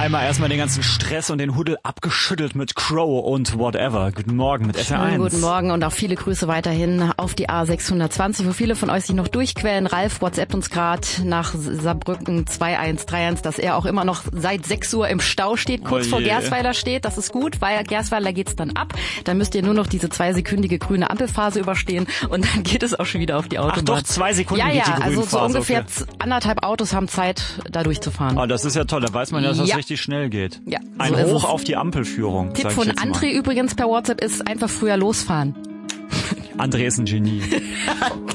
einmal erstmal den ganzen Stress und den Huddel abgeschüttelt mit Crow und whatever. Guten Morgen mit SR1. Guten Morgen und auch viele Grüße weiterhin auf die A620, wo viele von euch sich noch durchquälen. Ralf WhatsAppt uns gerade nach Saarbrücken 2131, dass er auch immer noch seit 6 Uhr im Stau steht, kurz vor Gersweiler steht. Das ist gut, weil Gersweiler geht's dann ab. Dann müsst ihr nur noch diese 2-sekündige grüne Ampelphase überstehen und dann geht es auch schon wieder auf die Autobahn. Ach doch, 2 Sekunden geht die grüne also Phase. so ungefähr 1,5 Autos haben Zeit, da durchzufahren. Oh, das ist ja toll, da weiß man ja, dass das richtig schnell geht. Ja, ein Hoch auf die Ampelführung. Tipp von André übrigens per WhatsApp ist einfach früher losfahren. André ist ein Genie.